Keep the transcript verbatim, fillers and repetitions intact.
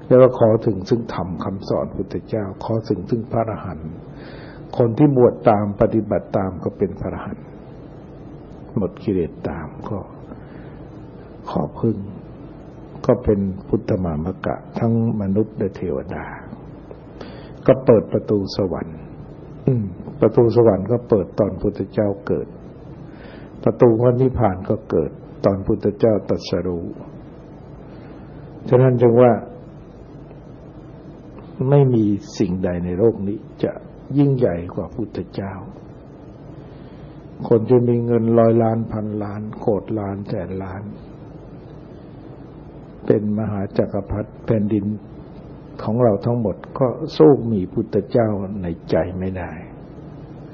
แล้วก็ขอถึงซึ่งธรรมคำสอนพุทธเจ้าขอถึงซึ่งพระอรหันต์คนที่บวชตามปฏิบัติตามก็เป็นพระอรหันต์หมดกิเลสตามก็ขอพึ่งก็เป็นพุทธมามกะทั้งมนุษย์และเทวดาก็เปิดประตูสวรรค์ประตูสวรรค์ก็เปิดตอนพุทธเจ้าเกิดประตูพระนิพพานก็เกิดตอนพุทธเจ้าตรัสรู้ฉะนั้นจึงว่าไม่มีสิ่งใดในโลกนี้จะยิ่งใหญ่กว่าพุทธเจ้าคนจะมีเงินร้อยล้านพันล้านโกฏล้านแสนล้านเป็นมหาจักรพรรดิแผ่นดินของเราทั้งหมดก็สู้มีพุทธเจ้าในใจไม่ได้